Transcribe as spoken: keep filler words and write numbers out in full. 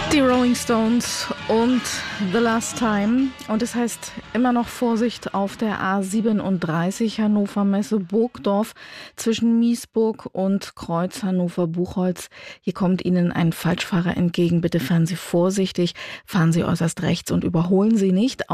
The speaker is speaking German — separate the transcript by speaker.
Speaker 1: Die Rolling Stones und The Last Time. Und es heißt immer noch Vorsicht auf der A siebenunddreißig Hannover Messe Burgdorf zwischen Miesburg und Kreuz Hannover-Buchholz. Hier kommt Ihnen ein Falschfahrer entgegen. Bitte fahren Sie vorsichtig, fahren Sie äußerst rechts und überholen Sie nicht.